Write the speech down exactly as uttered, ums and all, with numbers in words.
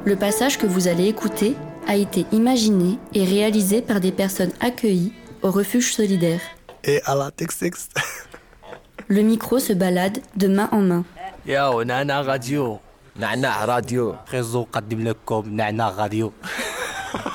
Le passage que vous allez écouter a été imaginé et réalisé par des personnes accueillies au refuge solidaire. Et à la Texex. Le micro se balade de main en main. Yo, Nana Radio. نعناع راديو خيزو قدم لكم نعناع راديو.